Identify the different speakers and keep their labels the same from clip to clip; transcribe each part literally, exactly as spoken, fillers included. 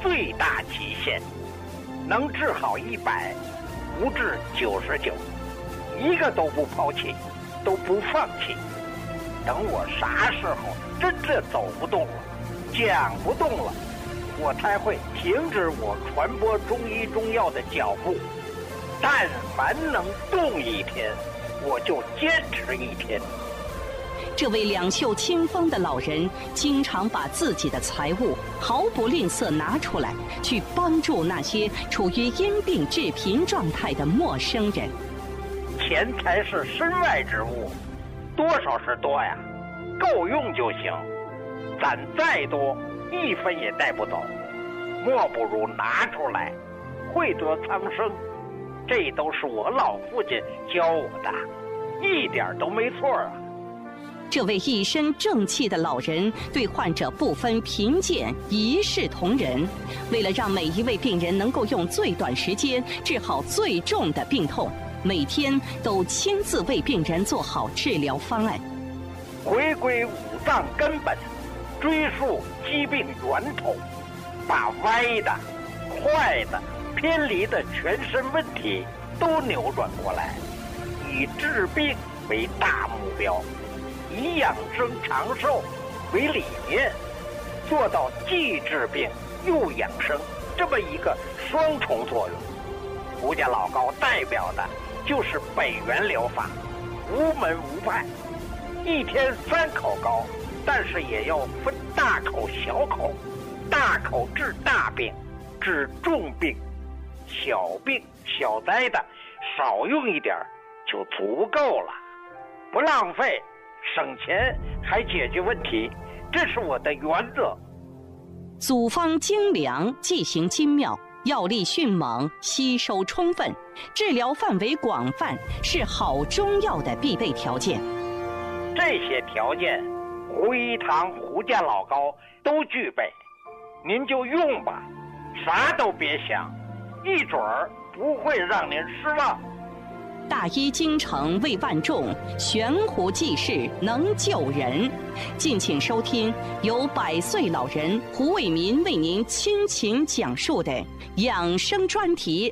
Speaker 1: 最大极限，能治好一百，不治九十九，一个都不抛弃，都不放弃。等我啥时候真正走不动了，讲不动了，我才会停止我传播中医中药的脚步。但凡能动一天，我就坚持一天。
Speaker 2: 这位两袖清风的老人，经常把自己的财物毫不吝啬拿出来，去帮助那些处于因病致贫状态的陌生人。
Speaker 1: 钱财是身外之物，多少是多呀，够用就行。攒再多，一分也带不走，莫不如拿出来，惠得苍生。这都是我老父亲教我的，一点都没错啊。
Speaker 2: 这位一身正气的老人对患者不分贫贱，一视同仁。为了让每一位病人能够用最短时间治好最重的病痛，每天都亲自为病人做好治疗方案。
Speaker 1: 回归五脏根本，追溯疾病源头，把歪的、坏的、偏离的全身问题都扭转过来，以治病为大目标，以养生长寿为理念，做到既治病又养生这么一个双重作用。胡家老高代表的就是北元疗法，无门无派，一天三口膏，但是也要分大口小口，大口治大病，治重病，小病小灾的少用一点就足够了，不浪费，省钱还解决问题，这是我的原则。
Speaker 2: 组方精良，剂型精妙，药力迅猛，吸收充分，治疗范围广泛，是好中药的必备条件。
Speaker 1: 这些条件，胡一堂、胡家老高都具备，您就用吧，啥都别想，一准儿不会让您失望。
Speaker 2: 大医精诚为万众，悬壶济世能救人。敬请收听由百岁老人胡伟民为您倾情讲述的养生专题。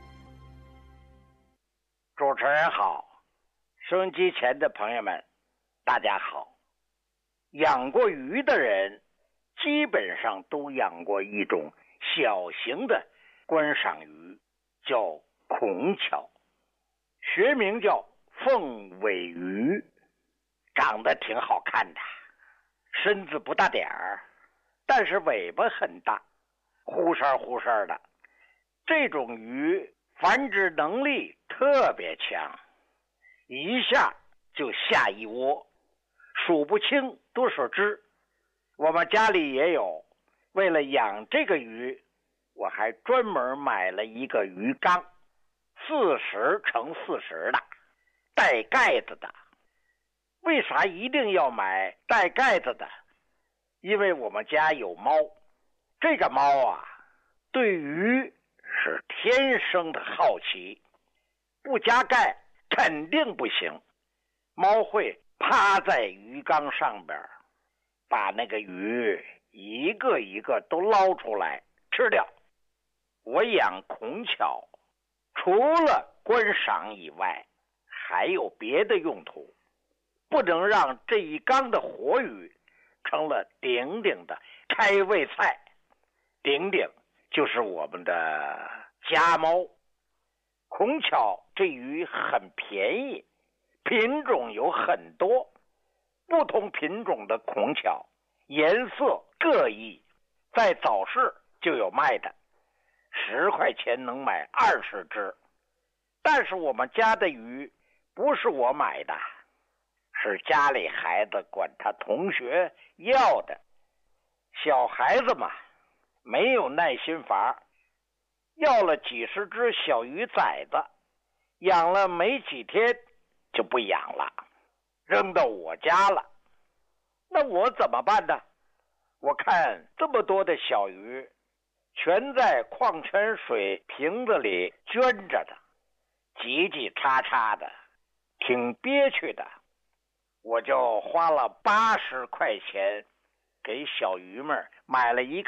Speaker 1: 主持人好，收音机前的朋友们大家好。养过鱼的人基本上都养过一种小型的观赏鱼，叫孔巧，学名叫凤尾鱼，长得挺好看的，身子不大点儿，但是尾巴很大，忽闪忽闪的。这种鱼繁殖能力特别强，一下就下一窝，数不清多少只。我们家里也有，为了养这个鱼，我还专门买了一个鱼缸，四十乘四十的，带盖子的。为啥一定要买带盖子的？因为我们家有猫，这个猫啊，对鱼是天生的好奇，不加盖肯定不行。猫会趴在鱼缸上边，把那个鱼一个一个都捞出来吃掉。我养孔巧除了观赏以外，还有别的用途，不能让这一缸的活鱼成了顶顶的开胃菜。顶顶就是我们的家猫。孔巧这鱼很便宜，品种有很多，不同品种的孔巧颜色各异，在早市就有卖的，十块钱能买二十只。但是我们家的鱼不是我买的，是家里孩子管他同学要的。小孩子嘛，没有耐心法，要了几十只小鱼崽子，养了没几天就不养了，扔到我家了。那我怎么办呢？我看这么多的小鱼全在矿泉水瓶子里圈着的，叽叽喳喳的，挺憋屈的。我就花了八十块钱给小鱼们买了一个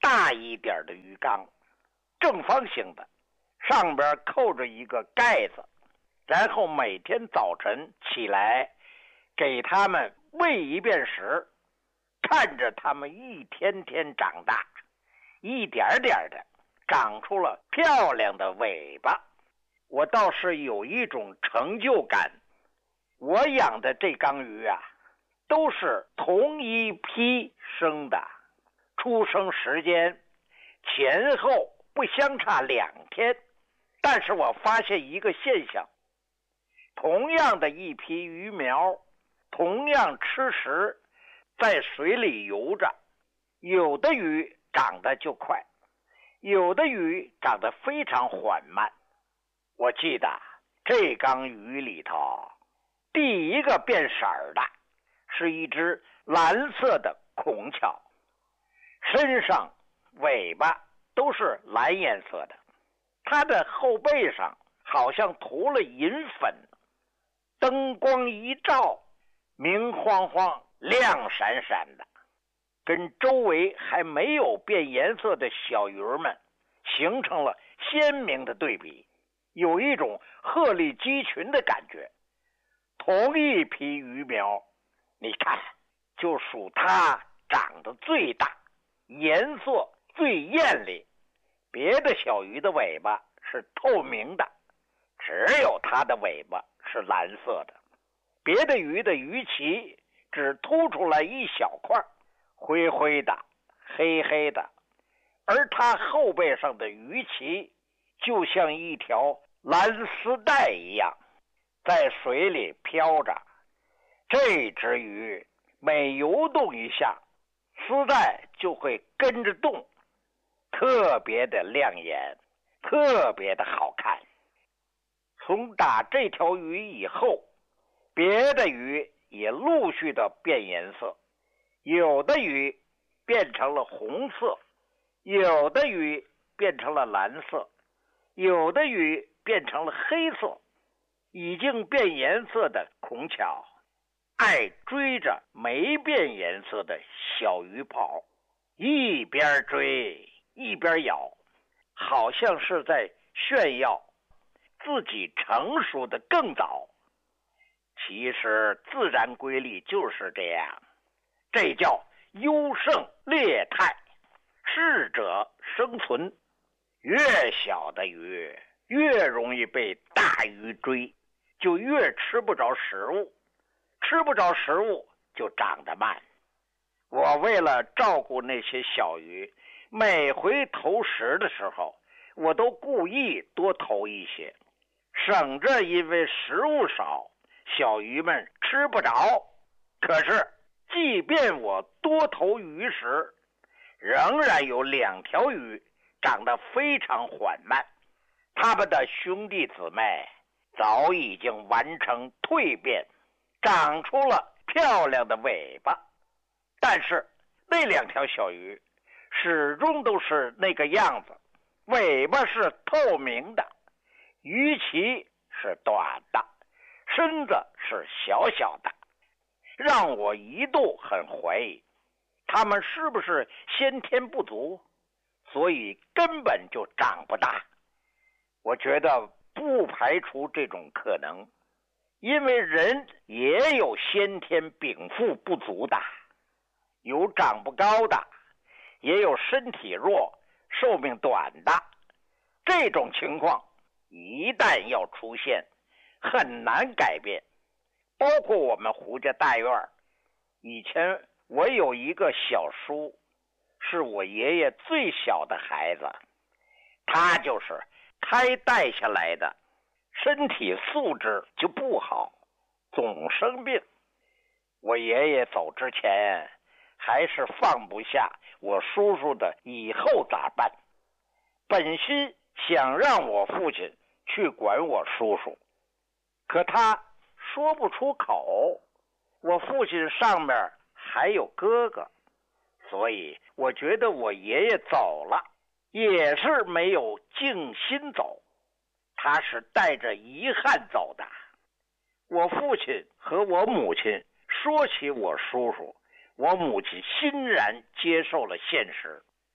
Speaker 1: 大一点的鱼缸，正方形的，上边扣着一个盖子，然后每天早晨起来给它们喂一遍食，看着它们一天天长大，一点点的长出了漂亮的尾巴。我倒是有一种成就感，我养的这缸鱼啊，都是同一批生的，出生时间前后不相差两天。但是我发现一个现象，同样的一批鱼苗，同样吃食，在水里游着，有的鱼长得就快，有的鱼长得非常缓慢。我记得这缸鱼里头，第一个变色的是一只蓝色的孔雀，身上尾巴都是蓝颜色的，它的后背上好像涂了银粉，灯光一照，明晃晃亮闪闪的，跟周围还没有变颜色的小鱼们形成了鲜明的对比，有一种鹤立鸡群的感觉。同一批鱼苗，你看，就属它长得最大，颜色最艳丽，别的小鱼的尾巴是透明的，只有它的尾巴是蓝色的。别的鱼的鱼鳍只凸出来一小块，灰灰的，黑黑的，而它后背上的鱼鳍就像一条蓝丝带一样，在水里飘着。这只鱼每游动一下，丝带就会跟着动，特别的亮眼，特别的好看。从打这条鱼以后，别的鱼也陆续的变颜色，有的鱼变成了红色，有的鱼变成了蓝色，有的鱼变成了黑色。已经变颜色的孔雀爱追着没变颜色的小鱼跑，一边追一边咬，好像是在炫耀自己成熟的更早。其实自然规律就是这样，这叫优胜劣汰，适者生存。越小的鱼越容易被大鱼追，就越吃不着食物，吃不着食物就长得慢。我为了照顾那些小鱼，每回投食的时候，我都故意多投一些，省着因为食物少，小鱼们吃不着。可是即便我多投鱼食，仍然有两条鱼长得非常缓慢，它们的兄弟姊妹早已经完成蜕变，长出了漂亮的尾巴。但是那两条小鱼始终都是那个样子，尾巴是透明的，鱼鳍是短的，身子是小小的，让我一度很怀疑它们是不是先天不足，所以根本就长不大。我觉得不排除这种可能，因为人也有先天禀赋不足的，有长不高的，也有身体弱寿命短的。这种情况一旦要出现，很难改变。包括我们胡家大院，以前我有一个小叔，是我爷爷最小的孩子，他就是胎带下来的，身体素质就不好，总生病。我爷爷走之前还是放不下我叔叔的以后咋办，本心想让我父亲去管我叔叔，可他说不出口。我父亲上面还有哥哥，所以我觉得我爷爷走了也是没有静心走，他是带着遗憾走的。我父亲和我母亲说起我叔叔，我母亲欣然接受了现实。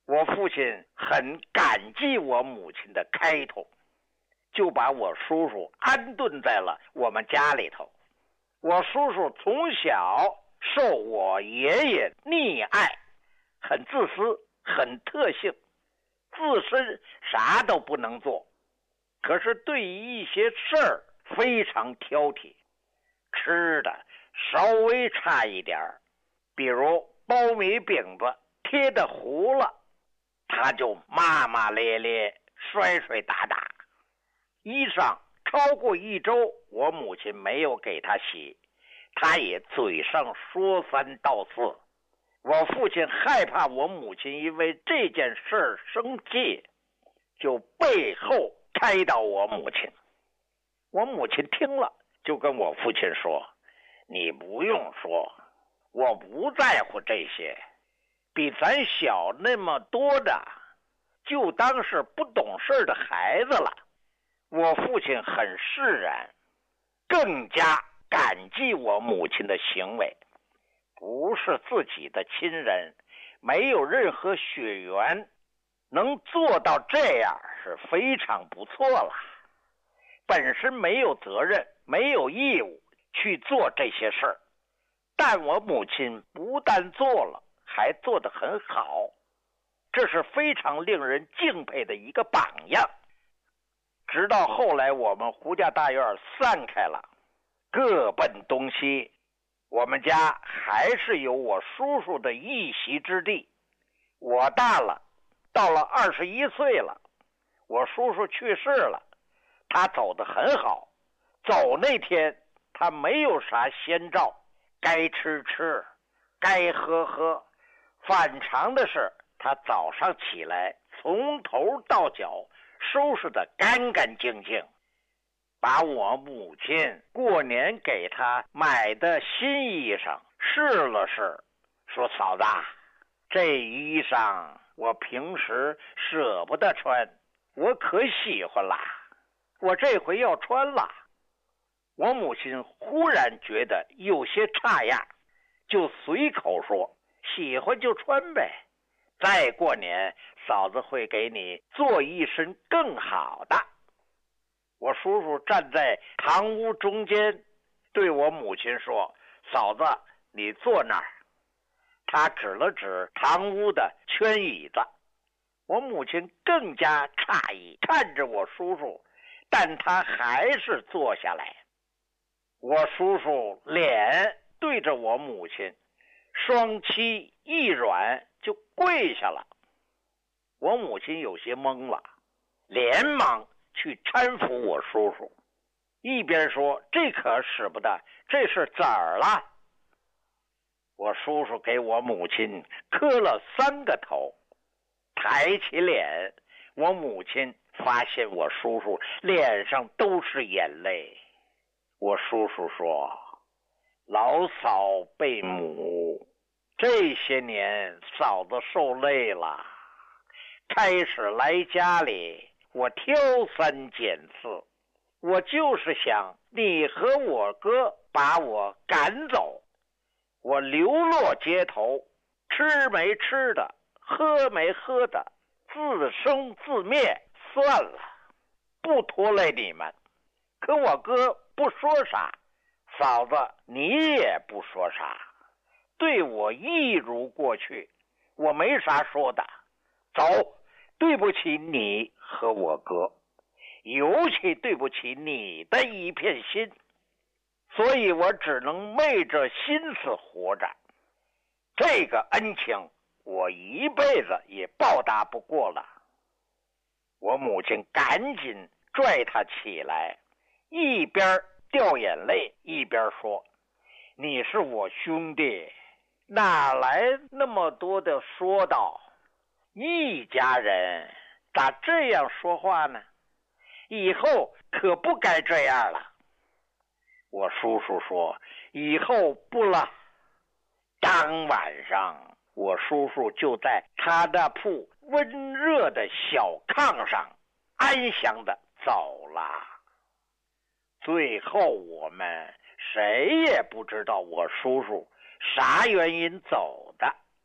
Speaker 1: 我父亲很感激我母亲的开通，就把我叔叔安顿在了我们家里头。我叔叔从小受我爷爷溺爱，很自私，很特性，自身啥都不能做，可是对于一些事儿非常挑剔，吃的稍微差一点，比如苞米饼子贴的糊了，他就骂骂咧咧，摔摔打打。衣裳超过一周，我母亲没有给他洗，他也嘴上说三道四。我父亲害怕我母亲因为这件事生气，就背后开导我母亲。我母亲听了，就跟我父亲说：“你不用说，我不在乎这些，比咱小那么多的，就当是不懂事的孩子了。”我父亲很释然，更加感激我母亲的行为。不是自己的亲人，没有任何血缘，能做到这样是非常不错了。本身没有责任，没有义务去做这些事儿，但我母亲不但做了，还做得很好，这是非常令人敬佩的一个榜样。直到后来我们胡家大院散开了，各奔东西，我们家还是有我叔叔的一席之地。我大了，到了二十一岁了，我叔叔去世了，他走得很好。走那天他没有啥先兆，该吃吃，该喝喝。反常的是，他早上起来从头到脚收拾得干干净净，把我母亲过年给他买的新衣裳试了试，说：“嫂子，这衣裳我平时舍不得穿，我可喜欢了，我这回要穿了。”我母亲忽然觉得有些差样，就随口说：“喜欢就穿呗，再过年嫂子会给你做一身更好的。”我叔叔站在堂屋中间，对我母亲说：“嫂子，你坐那儿。”他指了指堂屋的圈椅子。我母亲更加诧异，看着我叔叔，但他还是坐下来。我叔叔脸对着我母亲，双膝一软就跪下了。我母亲有些懵了，连忙去搀扶我叔叔，一边说：“这可使不得，这是怎儿了？”我叔叔给我母亲磕了三个头，抬起脸，我母亲发现我叔叔脸上都是眼泪。我叔叔说：“老嫂背母，这些年嫂子受累了，开始来家里我挑三拣四，我就是想你和我哥把我赶走，我流落街头，吃没吃的，喝没喝的，自生自灭算了，不拖累你们。可我哥不说啥，嫂子你也不说啥，对我一如过去，我没啥说的。走，对不起你和我哥，尤其对不起你的一片心，所以我只能昧着心思活着。这个恩情我一辈子也报答不过了。”我母亲赶紧拽他起来，一边掉眼泪一边说：“你是我兄弟，哪来那么多的说道？一家人咋这样说话呢？以后可不该这样了。”我叔叔说：“以后不了。”当晚上，我叔叔就在他那铺温热的小炕上安详的走了。最后我们谁也不知道我叔叔啥原因走的。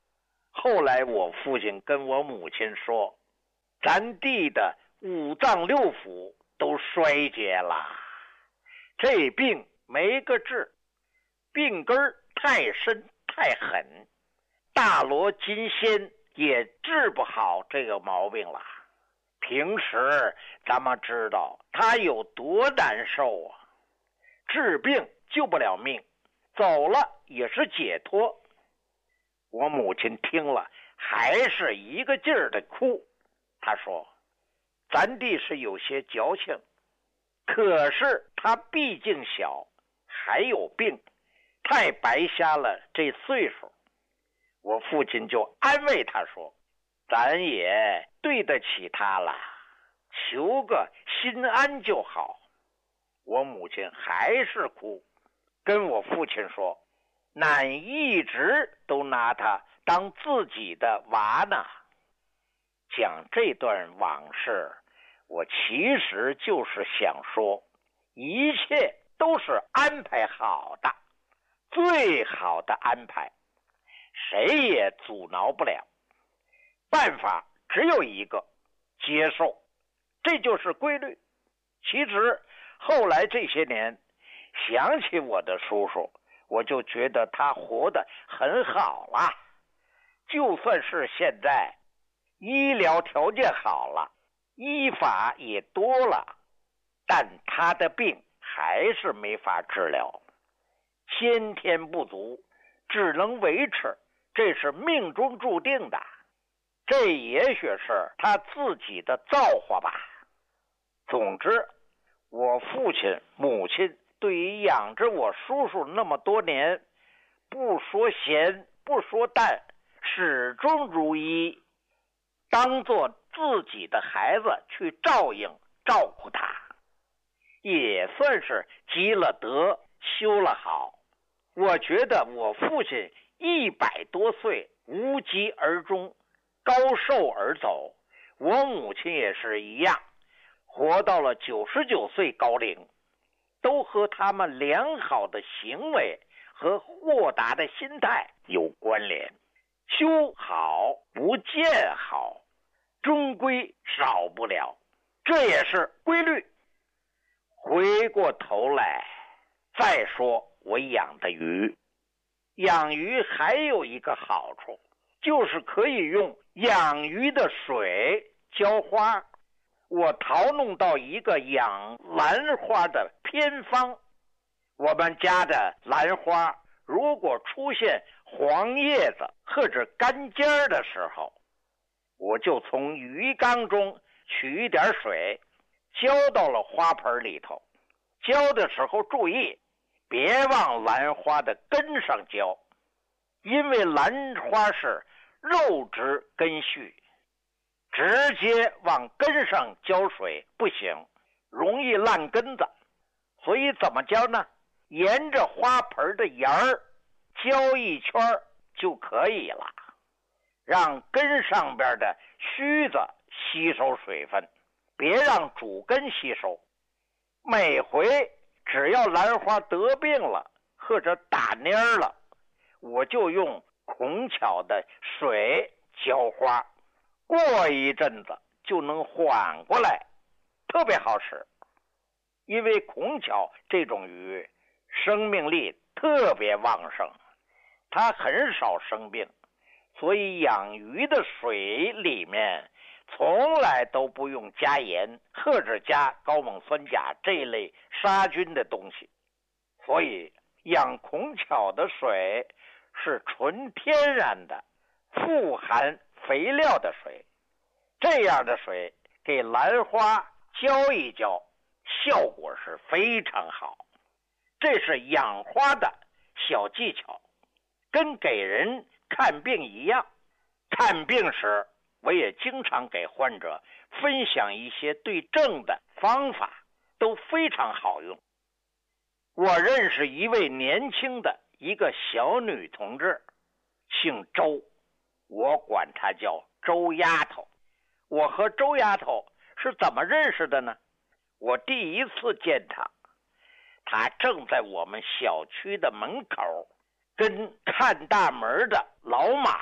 Speaker 1: 后来我父亲跟我母亲说，咱弟的五脏六腑都衰竭了，这病没个治，病根儿太深太狠，大罗金仙也治不好这个毛病了。平时咱们知道他有多难受啊，治病救不了命，走了也是解脱。我母亲听了还是一个劲儿的哭，她说咱弟是有些矫情，可是他毕竟小，还有病，太白瞎了这岁数。我父亲就安慰他说，咱也对得起他了，求个心安就好。我母亲还是哭，跟我父亲说，俺一直都拿他当自己的娃呢。讲这段往事，我其实就是想说，一切都是安排好的，最好的安排，谁也阻挠不了。办法只有一个，接受，这就是规律。其实后来这些年想起我的叔叔，我就觉得他活得很好了。就算是现在医疗条件好了，医法也多了，但他的病还是没法治疗，先天不足，只能维持，这是命中注定的。这也许是他自己的造化吧。总之，我父亲母亲对于养着我叔叔那么多年，不说咸不说淡，始终如一，当做自己的孩子去照应照顾他，也算是积了德修了好。我觉得我父亲一百多岁无疾而终，高寿而走，我母亲也是一样，活到了九十九岁高龄，都和他们良好的行为和豁达的心态有关联。修好不见好，终归少不了，这也是规律。回过头来再说我养的鱼，养鱼还有一个好处，就是可以用养鱼的水浇花。我淘弄到一个养兰花的偏方，我们家的兰花如果出现黄叶子或者干尖儿的时候，我就从鱼缸中取一点水，浇到了花盆里头。浇的时候注意，别往兰花的根上浇，因为兰花是肉质根须，直接往根上浇水不行，容易烂根子。所以怎么浇呢？沿着花盆的沿儿浇一圈就可以了，让根上边的须子吸收水分，别让主根吸收。每回只要兰花得病了或者打蔫了，我就用孔巧的水浇花，过一阵子就能缓过来，特别好使。因为孔巧这种鱼生命力特别旺盛，它很少生病，所以养鱼的水里面从来都不用加盐或者加高锰酸钾这一类杀菌的东西，所以养孔巧的水是纯天然的富含肥料的水。这样的水给兰花浇一浇，效果是非常好。这是养花的小技巧，跟给人看病一样。看病时我也经常给患者分享一些对症的方法，都非常好用。我认识一位年轻的一个小女同志，姓周，我管她叫周丫头。我和周丫头是怎么认识的呢？我第一次见她，她正在我们小区的门口跟看大门的老马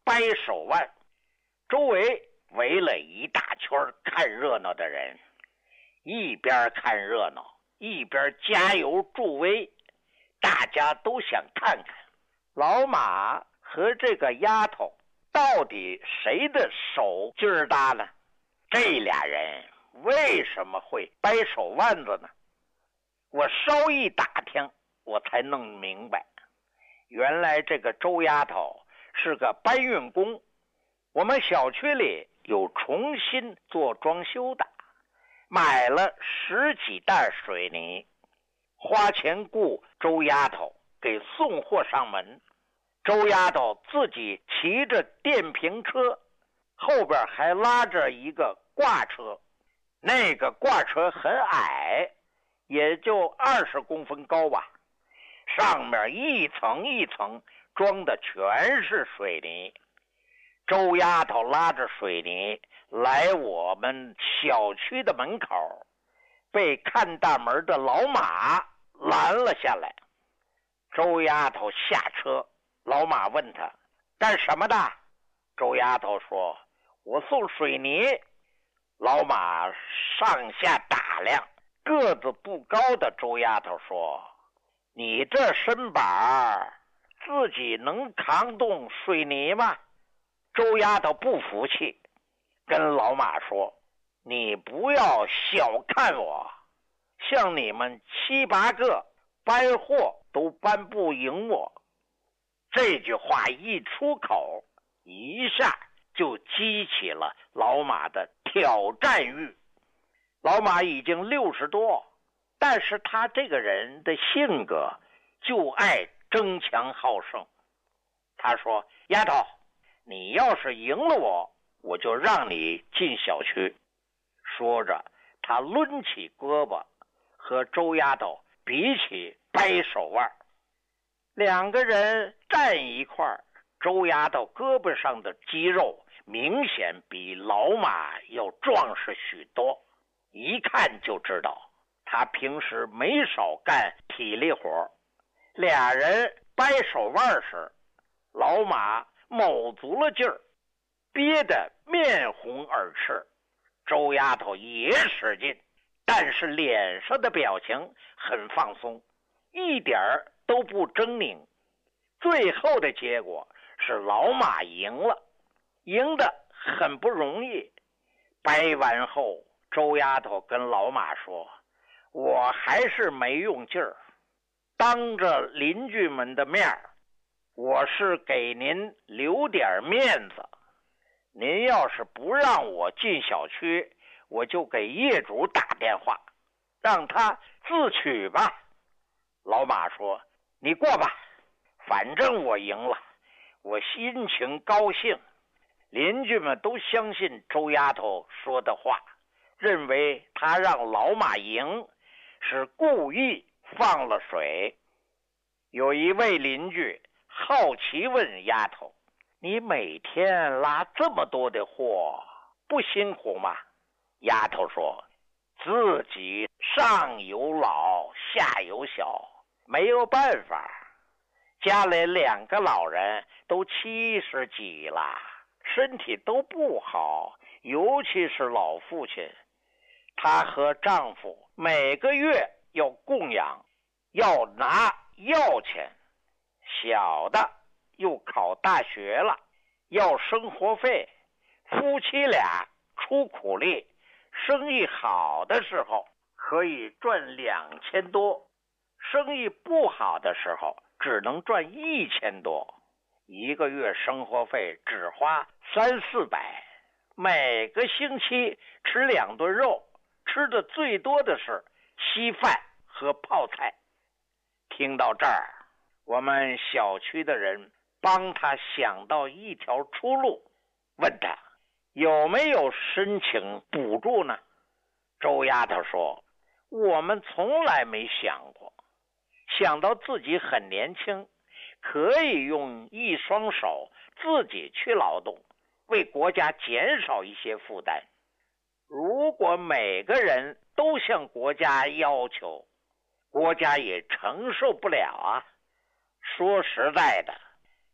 Speaker 1: 掰手腕，周围围了一大圈看热闹的人，一边看热闹一边加油助威，大家都想看看老马和这个丫头到底谁的手劲儿大呢？这俩人为什么会掰手腕子呢？我稍一打听，我才弄明白，原来这个周丫头是个搬运工，我们小区里有重新做装修的，买了十几袋水泥，花钱雇周丫头给送货上门。周丫头自己骑着电瓶车，后边还拉着一个挂车，那个挂车很矮，也就二十公分高吧，上面一层一层装的全是水泥。周丫头拉着水泥来我们小区的门口，被看大门的老马拦了下来。周丫头下车，老马问他干什么的？周丫头说我送水泥。老马上下打量个子不高的周丫头说，你这身板自己能扛动水泥吗？周丫头不服气，跟老马说，你不要小看我，像你们七八个搬货都搬不赢我。这句话一出口，一下就激起了老马的挑战欲。老马已经六十多，但是他这个人的性格就爱争强好胜。他说，丫头，你要是赢了我，我就让你进小区。说着，他抡起胳膊和周丫头比起掰手腕。两个人站一块儿，周丫头胳膊上的肌肉明显比老马要壮实许多，一看就知道他平时没少干体力活。俩人掰手腕时，老马卯足了劲儿，憋得面红耳赤，周丫头也使劲，但是脸上的表情很放松，一点儿都不狰狞。最后的结果是老马赢了，赢得很不容易。掰完后，周丫头跟老马说，我还是没用劲儿，当着邻居们的面儿，我是给您留点面子，您要是不让我进小区，我就给业主打电话，让他自取吧。老马说，你过吧，反正我赢了，我心情高兴。邻居们都相信周丫头说的话，认为他让老马赢是故意放了水。有一位邻居好奇问丫头，你每天拉这么多的货，不辛苦吗？丫头说，自己上有老下有小，没有办法，家里两个老人都七十几了，身体都不好，尤其是老父亲，她和丈夫每个月要供养，要拿药钱，小的又考大学了，要生活费，夫妻俩出苦力，生意好的时候可以赚两千多，生意不好的时候只能赚一千多，一个月生活费只花三四百，每个星期吃两顿肉，吃的最多的是稀饭和泡菜。听到这儿，我们小区的人帮他想到一条出路，问他有没有申请补助呢？周丫头说，我们从来没想过，想到自己很年轻，可以用一双手自己去劳动，为国家减少一些负担。如果每个人都向国家要求，国家也承受不了啊。说实在的，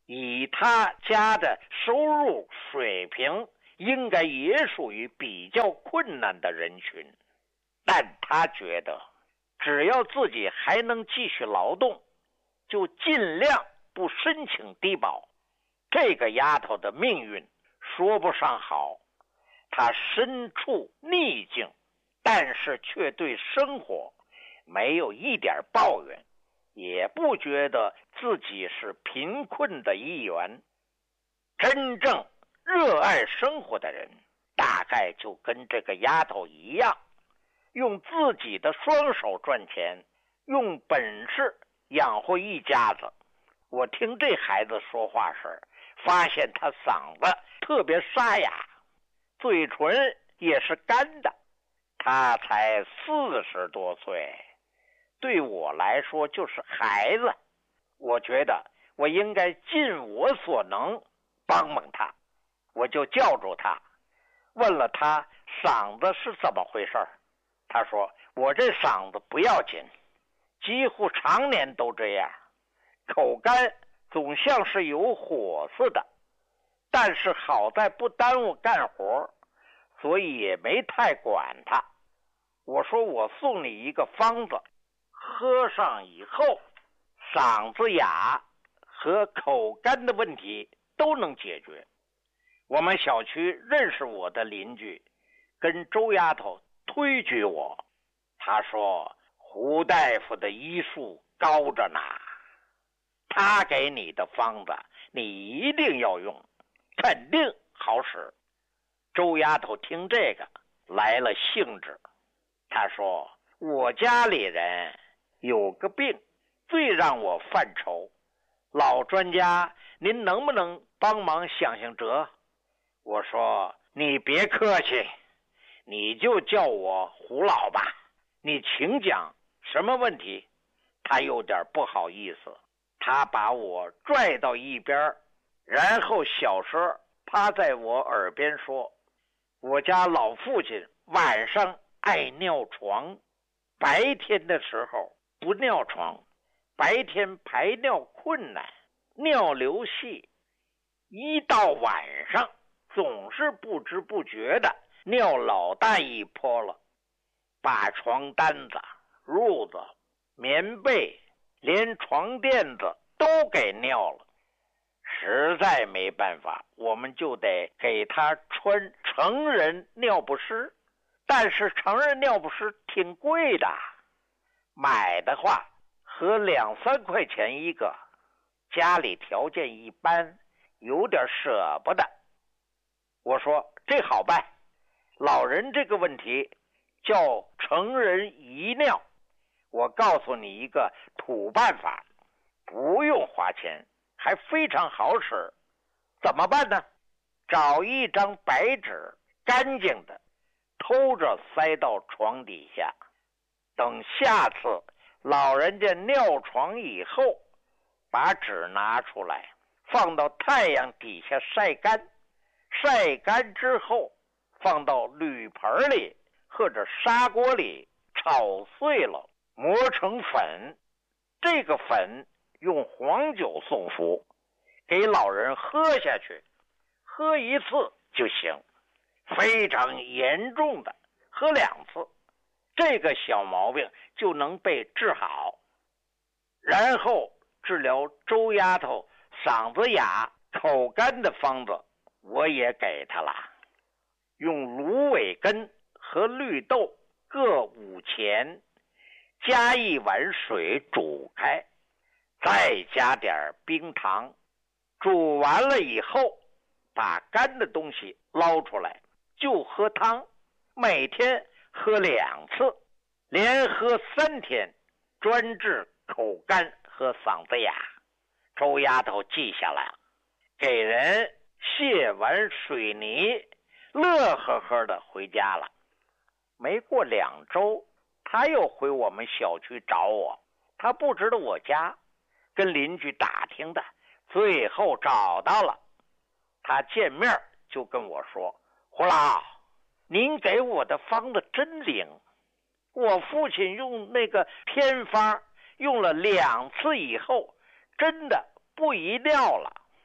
Speaker 1: 以他家的收入水平，应该也属于比较困难的人群，但他觉得只要自己还能继续劳动，就尽量不申请低保。这个丫头的命运说不上好，她身处逆境，但是却对生活没有一点抱怨，也不觉得自己是贫困的一员。真正热爱生活的人，大概就跟这个丫头一样，用自己的双手赚钱，用本事养活一家子。我听这孩子说话时，发现他嗓子特别沙哑，嘴唇也是干的。他才四十多岁，对我来说就是孩子。我觉得我应该尽我所能帮帮他，我就叫住他，问了他嗓子是怎么回事。他说我这嗓子不要紧，几乎常年都这样，口干总像是有火似的，但是好在不耽误干活，所以也没太管他。我说我送你一个方子，喝上以后嗓子哑和口干的问题都能解决。我们小区认识我的邻居跟周丫头推举我，他说胡大夫的医术高着呢，他给你的方子你一定要用，肯定好使。周丫头听这个来了兴致，他说我家里人有个病最让我犯愁，老专家您能不能帮忙想想辙？我说你别客气，你就叫我胡老吧，你请讲，什么问题？他有点不好意思，他把我拽到一边，然后小声趴在我耳边说，我家老父亲晚上爱尿床，白天的时候不尿床，白天排尿困难，尿流细，一到晚上总是不知不觉的尿老大一泼了，把床单子、褥子、棉被连床垫子都给尿了。实在没办法，我们就得给他穿成人尿不湿，但是成人尿不湿挺贵的，买的话合两三块钱一个，家里条件一般，有点舍不得。我说这好办，老人这个问题叫成人遗尿，我告诉你一个土办法，不用花钱，还非常好使。怎么办呢？找一张白纸，干净的，偷着塞到床底下，等下次老人家尿床以后，把纸拿出来放到太阳底下晒干，晒干之后放到铝盆里或者砂锅里炒碎了，磨成粉。这个粉用黄酒送服，给老人喝下去，喝一次就行。非常严重的喝两次，这个小毛病就能被治好。然后治疗周丫头嗓子哑口干的方子我也给他了，用芦苇根和绿豆各五钱，加一碗水煮开，再加点冰糖，煮完了以后把干的东西捞出来，就喝汤，每天喝两次，连喝三天，专治口干和嗓子哑。周丫头记下来了，给人卸完水泥，乐呵呵的回家了。没过两周，他又回我们小区找我，他不知道我家，跟邻居打听的，最后找到了。他见面就跟我说，胡老，您给我的方子真灵，我父亲用那个偏方用了两次以后，真的不遗尿了。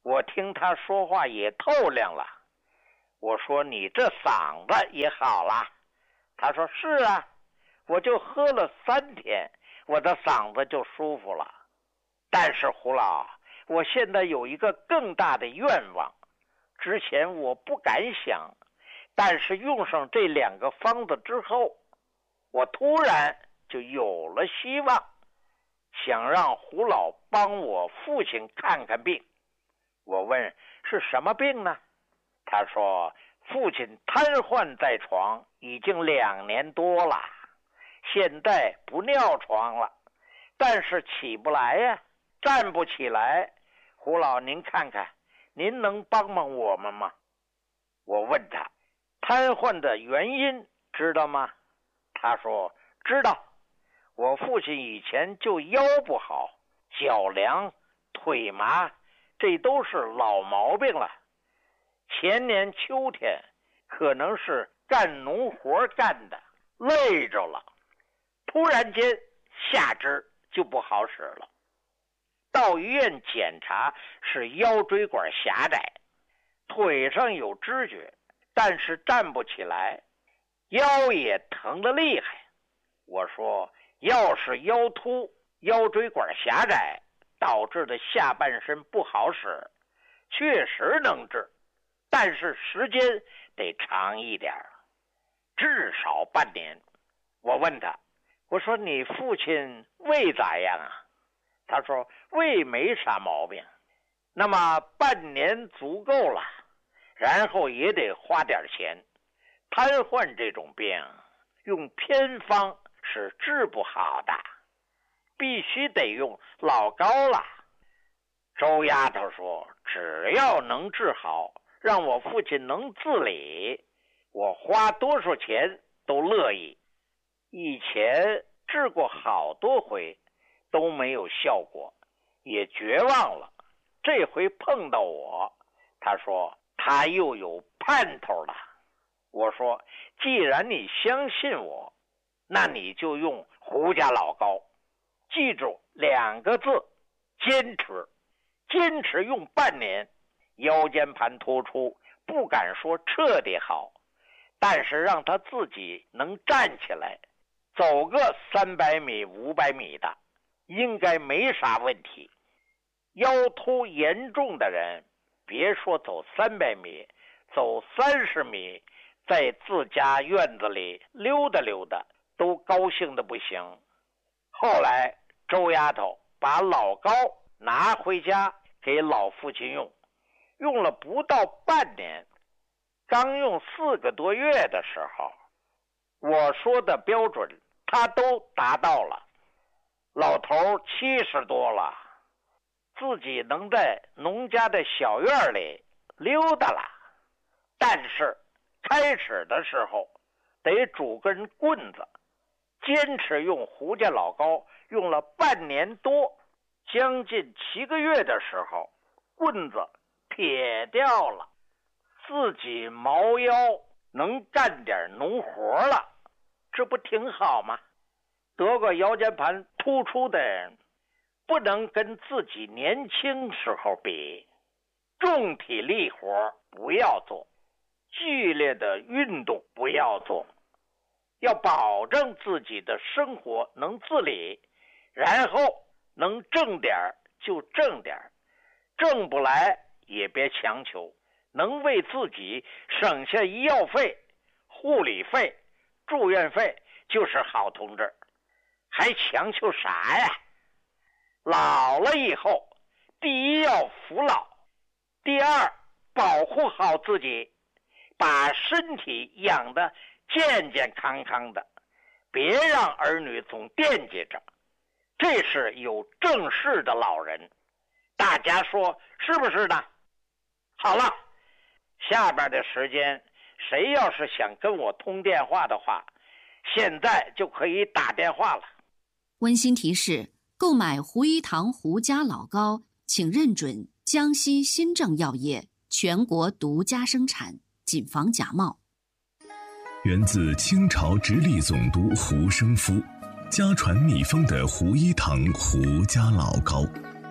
Speaker 1: 我听他说话也透亮了。我说你这嗓子也好了。他说是啊，我就喝了三天，我的嗓子就舒服了。但是胡老，我现在有一个更大的愿望，之前我不敢想，但是用上这两个方子之后，我突然就有了希望，想让胡老帮我父亲看看病。我问是什么病呢？他说父亲瘫痪在床已经两年多了，现在不尿床了，但是起不来呀、啊，站不起来。胡老您看看，您能帮帮我们吗？我问他瘫痪的原因知道吗？他说知道，我父亲以前就腰不好，脚凉，腿麻，这都是老毛病了。前年秋天可能是干农活干的累着了，突然间下肢就不好使了。到医院检查是腰椎管狭窄，腿上有知觉，但是站不起来，腰也疼得厉害。我说要是腰突、腰椎管狭窄导致的下半身不好使，确实能治，但是时间得长一点，至少半年。我问他，我说你父亲胃咋样啊？他说胃没啥毛病。那么半年足够了，然后也得花点钱。瘫痪这种病用偏方是治不好的，必须得用老膏了。周丫头说只要能治好，让我父亲能自理，我花多少钱都乐意。以前治过好多回都没有效果，也绝望了。这回碰到我，他说他又有盼头了。我说既然你相信我，那你就用胡家老膏，记住两个字，坚持。坚持用半年，腰间盘突出不敢说彻底好，但是让他自己能站起来，走个三百米五百米的应该没啥问题。腰突严重的人别说走三百米，走三十米，在自家院子里溜达溜达都高兴的不行。后来周丫头把老膏拿回家给老父亲用，用了不到半年，刚用四个多月的时候，我说的标准他都达到了。老头七十多了，自己能在农家的小院里溜达了，但是开始的时候得拄根棍子，坚持用胡家老膏，用了半年多，将近七个月的时候，棍子撇掉了，自己猫腰能干点农活了，这不挺好吗？得过腰间盘突出的人不能跟自己年轻时候比，重体力活不要做，剧烈的运动不要做，要保证自己的生活能自理，然后能挣点就挣点，挣不来也别强求，能为自己省下医药费、护理费、住院费就是好同志，还强求啥呀？老了以后，第一要服老，第二保护好自己，把身体养得健健康康的，别让儿女总惦记着，这是有正事的老人。大家说是不是呢？好了，下边的时间谁要是想跟我通电话的话，现在就可以打电话了。
Speaker 3: 温馨提示：购买胡一堂胡家老膏，请认准江西新政药业全国独家生产，谨防假冒。
Speaker 4: 源自清朝直隶总督胡生夫，家传秘方的胡一堂胡家老膏，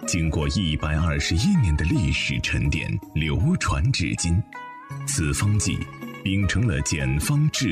Speaker 4: 经过一百二十一年的历史沉淀，流传至今。此方剂秉承了简方治